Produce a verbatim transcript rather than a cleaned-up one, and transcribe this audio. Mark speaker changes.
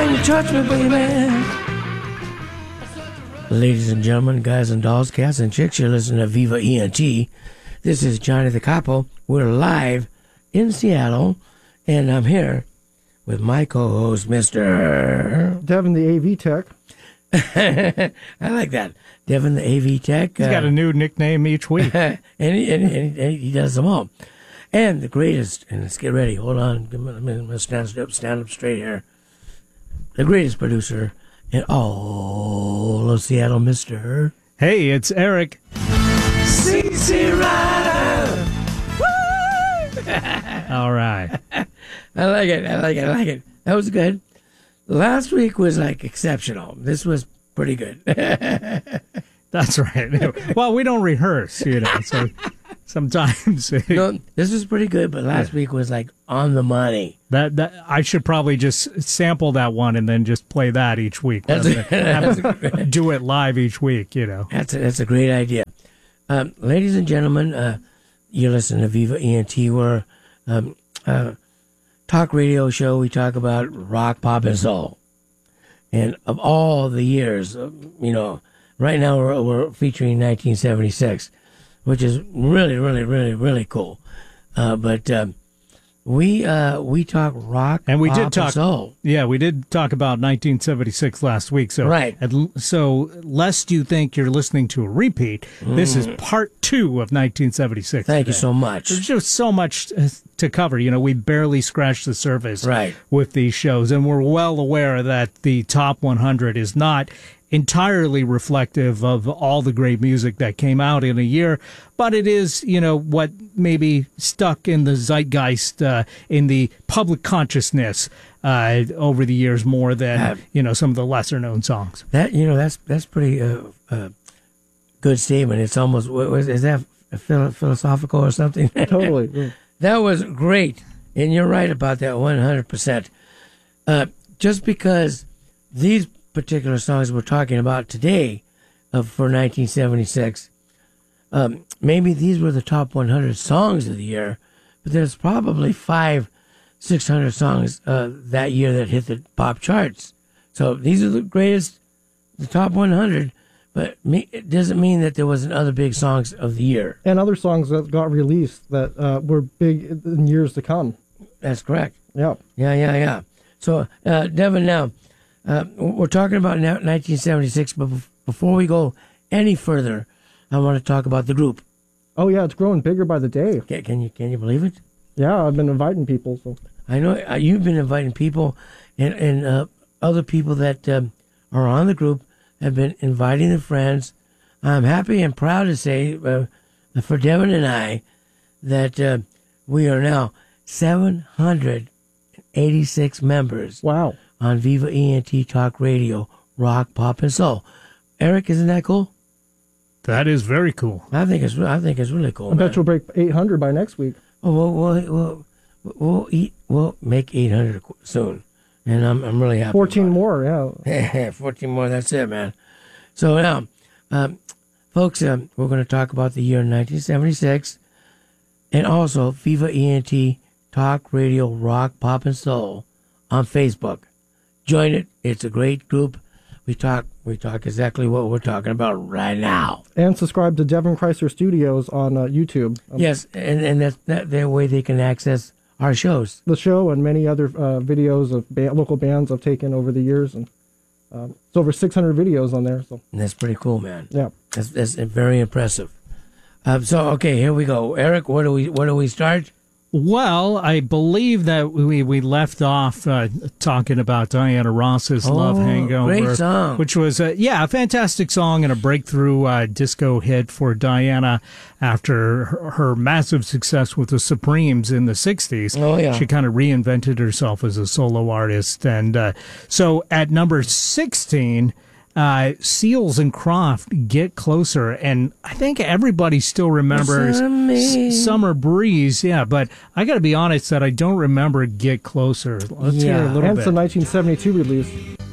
Speaker 1: Can you touch me, baby? Ladies and gentlemen, guys and dolls, cats and chicks, you're listening to Viva E N T. This is Johnny the Capo. We're live in Seattle, and I'm here with my co-host, Mister
Speaker 2: Devin, the A V Tech.
Speaker 1: I like that. Devin, the A V Tech.
Speaker 3: He's uh, got a new nickname each week.
Speaker 1: and, he, and, and, and he does them all. And the greatest, and let's get ready. Hold on. I'm going to stand up, stand up straight here. The greatest producer in all of Seattle, Mister
Speaker 3: Hey, it's Eric.
Speaker 1: C C Rider.
Speaker 3: All right.
Speaker 1: I like it. I like it. I like it. That was good. Last week was like exceptional. This was pretty good.
Speaker 3: That's right. Well, we don't rehearse, you know, so sometimes.
Speaker 1: No, this was pretty good, but last week was like on the money.
Speaker 3: That that I should probably just sample that one and then just play that each week.
Speaker 1: That's a, that's a,
Speaker 3: do it live each week, you know.
Speaker 1: That's a, that's a great idea. Um, ladies and gentlemen, uh, you're listening to Viva E N T. We're um, uh, talk radio show. We talk about rock, pop, and soul. And of all the years, uh, you know, right now we're, we're featuring nineteen seventy-six, which is really, really, really, really cool. Uh, but um, we uh, we talk rock,
Speaker 3: and we
Speaker 1: pop,
Speaker 3: did talk.
Speaker 1: and soul.
Speaker 3: Yeah, we did talk about nineteen seventy-six last week. So
Speaker 1: right.
Speaker 3: At, so lest you think you're listening to a repeat, mm. this is part two of nineteen seventy-six.
Speaker 1: Thank
Speaker 3: today.
Speaker 1: you so much.
Speaker 3: There's just so much to cover. You know, we barely scratched the surface
Speaker 1: right.
Speaker 3: with these shows, and we're well aware that the top one hundred is not entirely reflective of all the great music that came out in a year, but it is, you know, what maybe stuck in the zeitgeist, uh, in the public consciousness uh, over the years more than, uh, you know, some of the lesser known songs.
Speaker 1: That, you know, that's that's pretty uh, uh, good statement. It's almost, is that philosophical or something?
Speaker 2: Totally. Yeah.
Speaker 1: That was great, and you're right about that one hundred percent. Uh, just because these particular songs we're talking about today uh, for nineteen seventy-six, um, maybe these were the top one hundred songs of the year, but there's probably five, six hundred songs uh, that year that hit the pop charts. So these are the greatest, the top one hundred, but me, it doesn't mean that there wasn't other big songs of the year.
Speaker 2: And other songs that got released that uh, were big in years to come.
Speaker 1: That's correct.
Speaker 2: Yeah.
Speaker 1: Yeah, yeah, yeah. So, uh, Devin, now, Uh, we're talking about nineteen seventy-six, but before we go any further, I want to talk about the group.
Speaker 2: Oh yeah, it's growing bigger by the day.
Speaker 1: Can, can you can you believe it?
Speaker 2: Yeah, I've been inviting people. So
Speaker 1: I know uh, you've been inviting people, and and uh, other people that um, are on the group have been inviting their friends. I'm happy and proud to say uh, for Devin and I that uh, we are now seven hundred eighty-six members.
Speaker 2: Wow.
Speaker 1: On Viva E N T Talk Radio, rock, pop, and soul. Eric, isn't that cool?
Speaker 3: That is very cool.
Speaker 1: I think it's I think it's really cool.
Speaker 2: I
Speaker 1: man.
Speaker 2: bet you'll break eight hundred by next week.
Speaker 1: Oh, we'll we'll we'll, we'll eat we'll make eight hundred soon, and I'm I'm really happy.
Speaker 2: Fourteen more, yeah.
Speaker 1: Fourteen more. That's it, man. So now, um, folks, um, we're going to talk about the year nineteen seventy-six, and also Viva E N T Talk Radio, rock, pop, and soul on Facebook. Join it. It's a great group. We talk we talk exactly what we're talking about right now.
Speaker 2: And subscribe to Devin Chrysler Studios on uh, YouTube. Um,
Speaker 1: yes, and, and that's that their way they can access our shows.
Speaker 2: The show and many other uh, videos of ba- local bands I've taken over the years. And um, it's over six hundred videos on there. So
Speaker 1: and that's pretty cool, man.
Speaker 2: Yeah.
Speaker 1: That's, that's very impressive. Um, so, okay, here we go. Eric, where do we, where do we start?
Speaker 3: Well, I believe that we, we left off uh, talking about Diana Ross's
Speaker 1: oh,
Speaker 3: Love Hangover.
Speaker 1: Great song.
Speaker 3: Which was, uh, yeah, a fantastic song and a breakthrough uh, disco hit for Diana after her, her massive success with the Supremes in the sixties.
Speaker 1: Oh, yeah.
Speaker 3: She kind of reinvented herself as a solo artist. And uh, so at number sixteen... Uh, Seals and Croft, Get Closer, and I think everybody still remembers S- Summer Breeze, yeah, but I got to be honest that I don't remember Get Closer. Let's
Speaker 1: yeah.
Speaker 3: hear a little
Speaker 2: and
Speaker 3: bit.
Speaker 2: it's a nineteen seventy-two release.